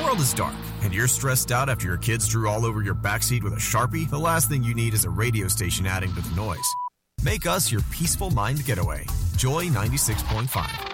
world is dark and you're stressed out after your kids drew all over your backseat with a Sharpie, the last thing you need is a radio station adding to the noise. Make us your peaceful mind getaway. Joy 96.5.